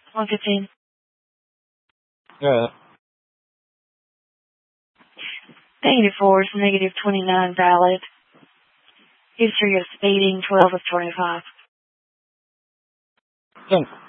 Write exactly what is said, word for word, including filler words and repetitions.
one fifteen. Yeah. Negative four is negative twenty-nine valid. History of speeding twelve of twenty-five. Thanks.